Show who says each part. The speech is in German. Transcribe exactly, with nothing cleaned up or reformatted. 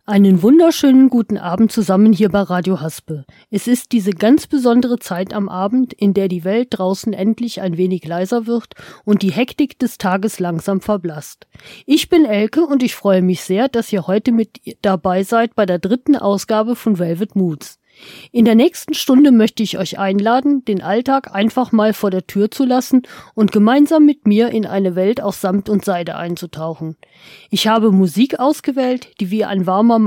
Speaker 1: Einen wunderschönen guten Abend zusammen hier bei Radio Haspe. Es ist diese ganz besondere Zeit am Abend, in der die Welt draußen endlich ein wenig leiser wird und die Hektik des Tages langsam verblasst. Ich bin Elke und ich freue mich sehr, dass ihr heute mit dabei seid bei der dritten Ausgabe von Velvet Moods. In der nächsten Stunde möchte ich euch einladen, den Alltag einfach mal vor der Tür zu lassen und gemeinsam mit mir in eine Welt aus Samt und Seide einzutauchen. Ich habe Musik ausgewählt, die wie ein warmer